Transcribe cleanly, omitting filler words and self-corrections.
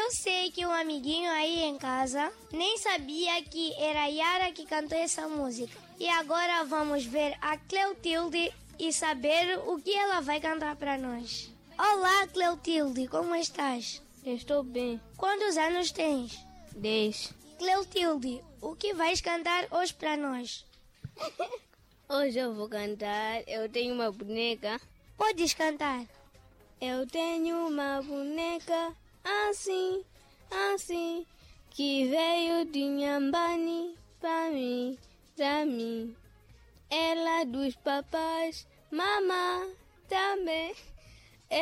Eu sei que um amiguinho aí em casa nem sabia que era a Yara que cantou essa música. E agora vamos ver a Cleotilde e saber o que ela vai cantar para nós. Olá, Cleotilde, como estás? Estou bem. Quantos anos tens? 10. Cleotilde, o que vais cantar hoje para nós? Hoje eu vou cantar Eu Tenho Uma Boneca. Podes cantar. Eu tenho uma boneca assim, assim, que veio de Inhambane pra mim. Ela dos papais, mamãe também.